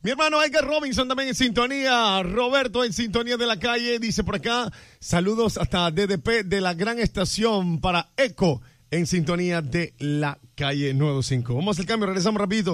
Mi hermano Edgar Robinson también en sintonía. Roberto en sintonía de la calle. Dice por acá, saludos hasta DDP de la gran estación para Eco en sintonía de la calle 95. Vamos al cambio, regresamos rapidito.